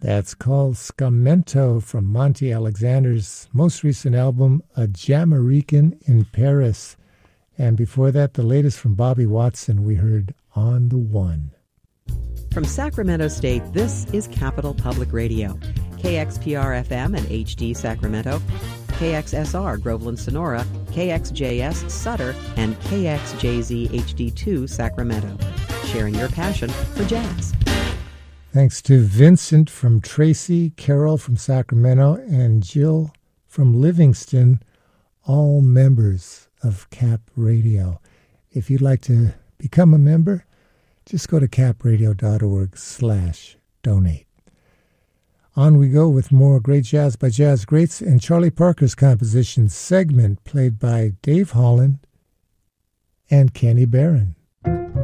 That's called Scamento from Monty Alexander's most recent album, A Jamaican in Paris. And before that, the latest from Bobby Watson, we heard On the One. From Sacramento State, this is Capital Public Radio. KXPR-FM and HD Sacramento, KXSR Groveland Sonora, KXJS Sutter, and KXJZ HD2 Sacramento. Sharing your passion for jazz. Thanks to Vincent from Tracy, Carol from Sacramento, and Jill from Livingston, all members of Cap Radio. If you'd like to become a member, just go to capradio.org/donate. On we go with more great jazz by jazz greats and Charlie Parker's composition Segment, played by Dave Holland and Kenny Barron.